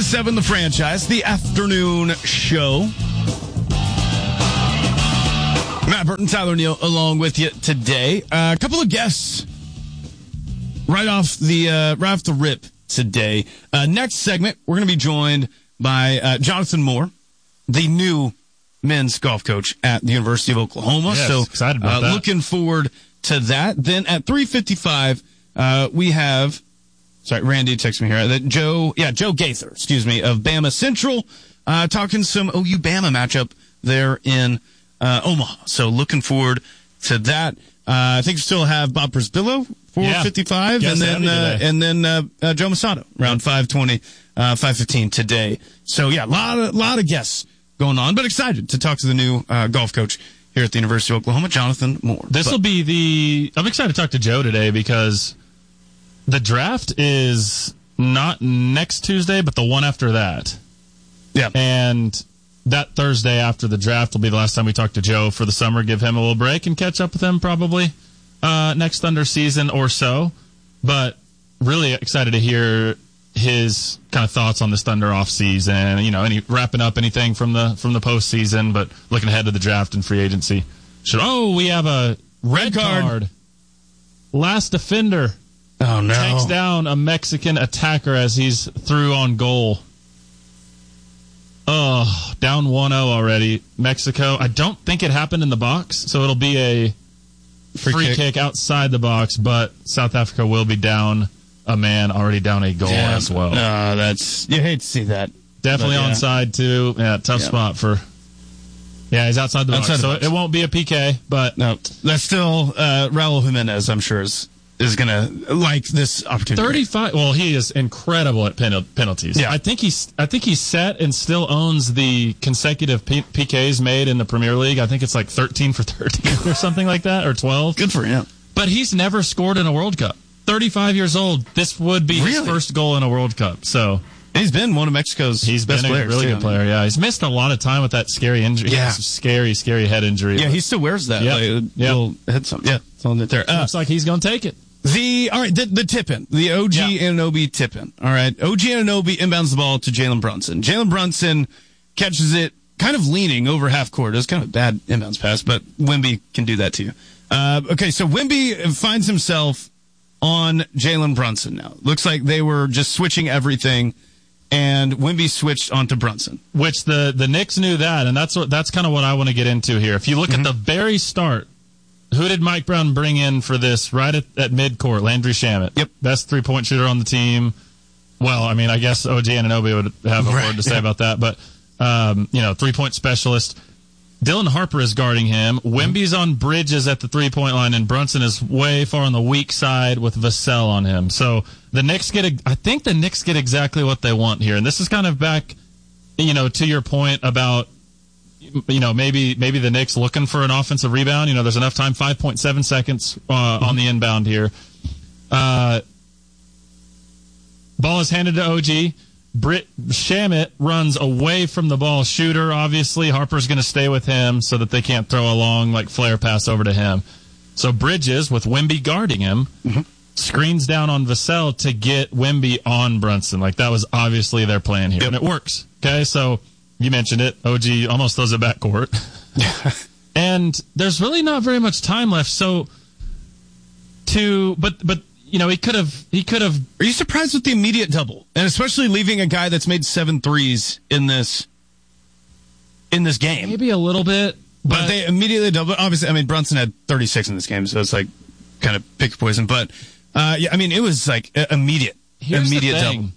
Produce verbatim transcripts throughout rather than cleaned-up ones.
seven, The Franchise, the afternoon show. Matt Burton, Tyler Neal, along with you today. Uh, a couple of guests right off the uh, right off the rip today. Uh, next segment, we're going to be joined by uh, Jonathan Moore, the new men's golf coach at the University of Oklahoma. Yes, so excited about uh, that. Looking forward to that. Then at three fifty-five, uh, we have. Sorry, Randy texted me here that Joe, yeah, Joe Gaither, excuse me, of Bama Central, uh, talking some O U Bama matchup there in uh, Omaha. So looking forward to that. Uh, I think we still have Bob Prisbillo, four fifty-five, yeah. and then uh, and then uh, uh, Joe Masato around five twenty, uh, five fifteen today. So yeah, a lot of lot of guests going on, but excited to talk to the new uh, golf coach here at the University of Oklahoma, Jonathan Moore. This will be the. I'm excited to talk to Joe today because the draft is not next Tuesday, but the one after that. Yeah. And that Thursday after the draft will be the last time we talk to Joe for the summer, give him a little break and catch up with him probably uh, next Thunder season or so. But really excited to hear his kind of thoughts on this Thunder off season, you know, any wrapping up anything from the from the postseason, but looking ahead to the draft and free agency. Should oh, we have a red, red card. card. Last defender. Oh, no. Takes down a Mexican attacker as he's through on goal. Oh, down one oh already. Mexico. I don't think it happened in the box, so it'll be a free, free kick. kick outside the box, but South Africa will be down a man, already down a goal Damn. as well. Uh, that's, you hate to see that. Definitely but, yeah. onside, too. Yeah, tough yeah. spot for... Yeah, he's outside the outside box, the so box. it won't be a P K, but... No, that's still uh, Raul Jimenez, I'm sure, is... is going to like this opportunity. thirty-five Well, he is incredible at pen- penalties. Yeah. I think he's I think he's set and still owns the consecutive P- PKs made in the Premier League. I think it's like thirteen for thirteen or something like that, or twelve. Good for him. But he's never scored in a World Cup. thirty-five years old. This would be really? his first goal in a World Cup. So he's been one of Mexico's he's best been a players. really too. good player. Yeah, he's missed a lot of time with that scary injury. Yeah, scary, scary head injury. Yeah, he still wears that. Yeah, like, yep. little head something. Yeah, it's on it there. Uh, Looks like he's going to take it. The all right, the, the tip-in, the O G yeah. Anunoby tip-in. All right, O G Anunoby inbounds the ball to Jalen Brunson. Jalen Brunson catches it kind of leaning over half court. It was kind of a bad inbounds pass, but Wemby can do that to you. Uh, okay, so Wemby finds himself on Jalen Brunson now. Looks like they were just switching everything, and Wemby switched onto Brunson. Which the, the Knicks knew that, and that's what that's kind of what I want to get into here. If you look mm-hmm. at the very start, who did Mike Brown bring in for this right at, at midcourt? Landry Shamet. Yep. Best three-point shooter on the team. Well, I mean, I guess O G Anunoby would have a right. word to say about that, but, um, you know, three-point specialist. Dylan Harper is guarding him. Wemby's on Bridges at the three-point line, and Brunson is way far on the weak side with Vassell on him. So the Knicks get, a, I think the Knicks get exactly what they want here. And this is kind of back, you know, to your point about, you know, maybe maybe the Knicks looking for an offensive rebound. You know, there's enough time, five point seven seconds uh, on the inbound here. Uh, ball is handed to O G. Britt Shamet runs away from the ball. Shooter, obviously. Harper's going to stay with him so that they can't throw a long, like, flare pass over to him. So Bridges, with Wemby guarding him, mm-hmm. screens down on Vassell to get Wemby on Brunson. Like, that was obviously their plan here. Yep. And it works. Okay, so you mentioned it. O G almost throws it backcourt. And there's really not very much time left. So to, but, but, you know, he could have, he could have. Are you surprised with the immediate double? And especially leaving a guy that's made seven threes in this, in this game. Maybe a little bit. But, but they immediately double. Obviously, I mean, Brunson had thirty-six in this game, so it's like kind of pick your poison. But, uh, yeah, I mean, it was like immediate, Here's immediate the thing. double.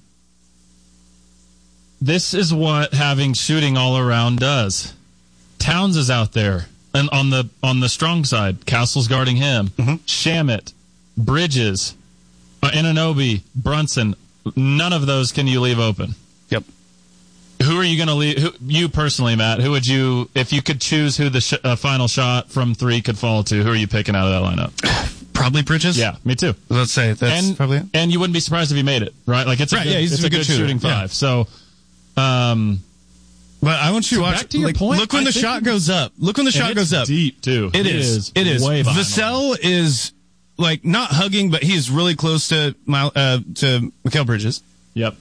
This is what having shooting all around does. Towns is out there, and on the on the strong side, Castle's guarding him. Mm-hmm. Shamet, Bridges, uh, Anunoby, Brunson. None of those can you leave open. Yep. Who are you going to leave? Who, you personally, Matt. Who would you, if you could choose who the sh- uh, final shot from three could fall to? Who are you picking out of that lineup? Probably Bridges. Yeah, me too. Let's say that's and, probably it. And you wouldn't be surprised if he made it, right? Like it's a right, good, yeah, he's it's a, a good, good shooting five. Yeah. So, um, but I want you so to watch. Back to your like, point, look when I the shot goes up. Look when the shot goes up. Deep too. It, it is. is. It is. Way Vassell is like not hugging, but he's really close to Mile, uh, to Mikal Bridges. Yep.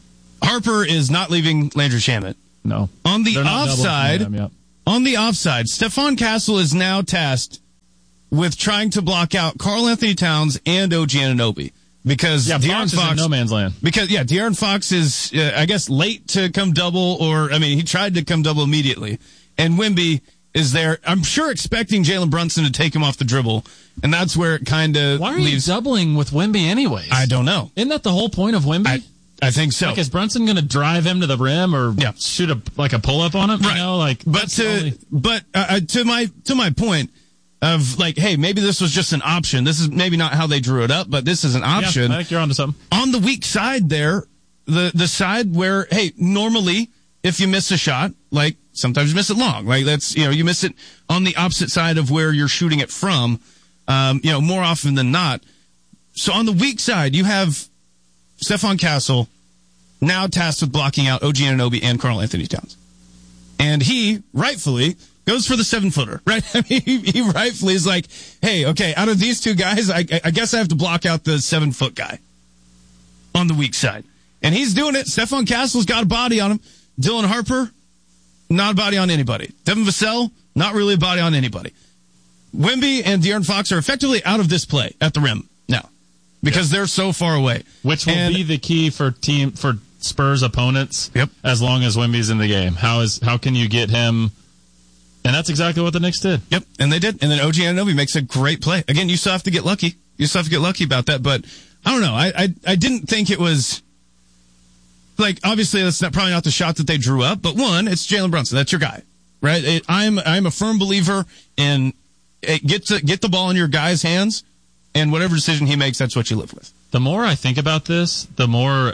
Harper is not leaving Landry Shamet. No. On the They're not offside, doubling him, yep. on the offside, Stephon Castle is now tasked with trying to block out Karl Anthony Towns and O G Anunoby. Because yeah, De'Aaron Fox is Fox, in no man's land. Because, yeah, De'Aaron Fox is, uh, I guess, late to come double, or, I mean, he tried to come double immediately. And Wemby is there, I'm sure, expecting Jalen Brunson to take him off the dribble. And that's where it kind of Why are leaves. you doubling with Wemby anyways? I don't know. Isn't that the whole point of Wemby? I, I think so. Like, is Brunson going to drive him to the rim or Yeah. shoot a like a pull up on him? Right. You know, like, but to, only... but uh, to my, to my point, of like, hey, maybe this was just an option. This is maybe not how they drew it up, but this is an option. Yeah, I think you're onto something. On the weak side there, the the side where, hey, normally if you miss a shot, like sometimes you miss it long. Like that's, you know, you miss it on the opposite side of where you're shooting it from, um, you know, more often than not. So on the weak side, you have Stephon Castle now tasked with blocking out O G Anunoby and Karl Anthony Towns. And he, rightfully, goes for the seven-footer, right? I mean, he, he rightfully is like, hey, okay, out of these two guys, I, I guess I have to block out the seven-foot guy on the weak side. And he's doing it. Stephon Castle's got a body on him. Dylan Harper, not a body on anybody. Devin Vassell, not really a body on anybody. Wemby and De'Aaron Fox are effectively out of this play at the rim now because yep. they're so far away. Which will and, be the key for team for Spurs opponents yep. as long as Wemby's in the game. How is how can you get him... And that's exactly what the Knicks did. Yep, and they did. And then O G Anunoby makes a great play. Again, you still have to get lucky. You still have to get lucky about that. But I don't know. I I, I didn't think it was like obviously that's not, probably not the shot that they drew up. But one, it's Jalen Brunson. That's your guy, right? It, I'm I'm a firm believer in it, get to get the ball in your guy's hands, and whatever decision he makes, that's what you live with. The more I think about this, the more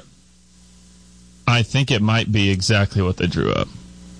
I think it might be exactly what they drew up.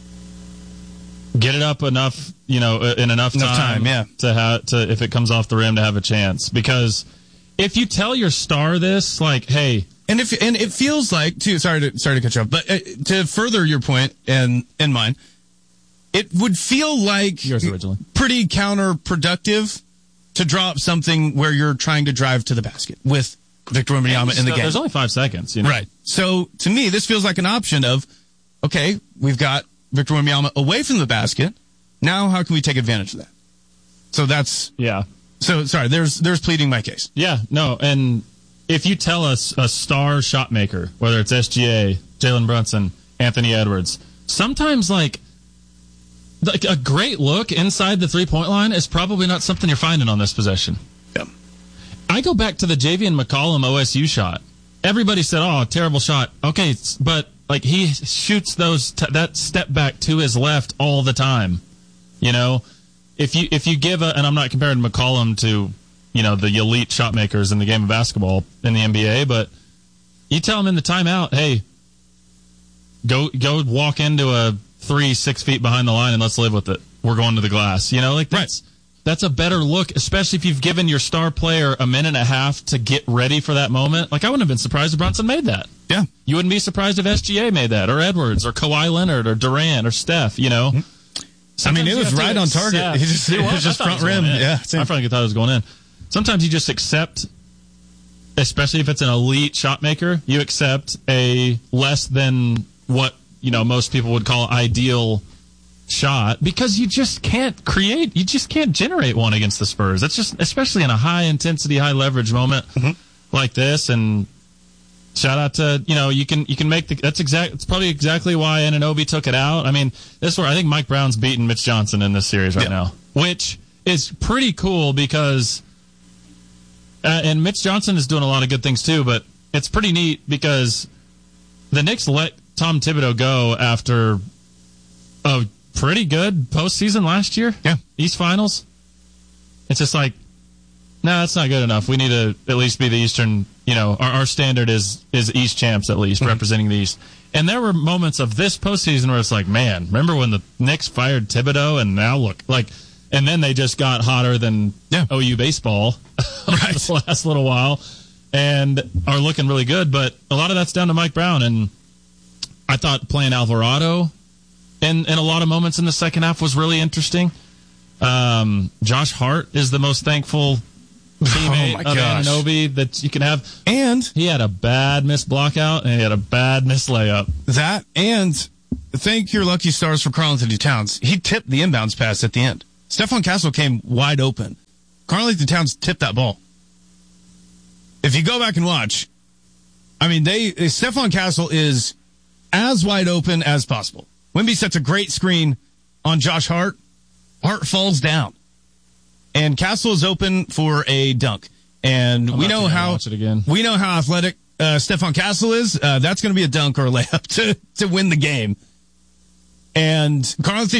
Get it up enough, you know, in enough time, enough time yeah. to have to if it comes off the rim to have a chance. Because if you tell your star this, like, hey, and if and it feels like too. Sorry to sorry to cut you off, but uh, to further your point and and mine, it would feel like yours originally pretty counterproductive to drop something where you're trying to drive to the basket with Victor Wembanyama in the game. There's only five seconds, you know? Right. So to me, this feels like an option of, okay, we've got Victor Wembanyama away from the basket. Now, how can we take advantage of that? So that's yeah. So sorry, there's there's pleading my case. Yeah, no, and if you tell us a star shot maker, whether it's S G A, Jalen Brunson, Anthony Edwards, sometimes like like a great look inside the three point line is probably not something you're finding on this possession. Yeah. I go back to the Javian McCollum O S U shot. Everybody said, "Oh, terrible shot." Okay, but like he shoots those t- that step back to his left all the time. You know, if you if you give a, and I'm not comparing McCollum to, you know, the elite shot makers in the game of basketball in the N B A, but you tell him in the timeout, hey, go go walk into a three six feet behind the line and let's live with it. We're going to the glass. You know, like that's right. That's a better look, especially if you've given your star player a minute and a half to get ready for that moment. Like I wouldn't have been surprised if Brunson made that. Yeah, you wouldn't be surprised if S G A made that, or Edwards, or Kawhi Leonard, or Durant, or Steph. You know. Mm-hmm. I mean, it was right on target. He just, it was just front rim. Yeah, I frankly thought it was going in. Sometimes you just accept, especially if it's an elite shot maker, you accept a less than what, you know, most people would call ideal shot because you just can't create, you just can't generate one against the Spurs. That's just, especially in a high intensity, high leverage moment mm-hmm. like this. And shout out to, you know, you can you can make the, that's exact, it's probably exactly why Anunoby took it out. I mean, this is where I think Mike Brown's beating Mitch Johnson in this series right yeah. now, which is pretty cool because, uh, and Mitch Johnson is doing a lot of good things too, but it's pretty neat because the Knicks let Tom Thibodeau go after a pretty good postseason last year. Yeah. East Finals. It's just like, no, that's not good enough. We need to at least be the Eastern, you know, our, our standard is is East champs at least, mm-hmm. representing the East. And there were moments of this postseason where it's like, man, remember when the Knicks fired Thibodeau and now look, like, and then they just got hotter than yeah. O U baseball right. the last little while and are looking really good. But a lot of that's down to Mike Brown. And I thought playing Alvarado in, in a lot of moments in the second half was really interesting. Um, Josh Hart is the most thankful teammate Oh, my of gosh. Anunoby that you can have. And He had a bad missed block out, and he had a bad missed layup. that, and thank your lucky stars for Karl Anthony Towns. He tipped the inbounds pass at the end. Stephon Castle came wide open. Karl Anthony Towns tipped that ball. If you go back and watch, I mean, they Stephon Castle is as wide open as possible. Wemby sets a great screen on Josh Hart. Hart falls down. And Castle is open for a dunk. And I'm we not know gonna how watch it again. we know how athletic uh, Stephon Castle is. Uh, that's going to be a dunk or a layup to, to win the game. And Karl Anthony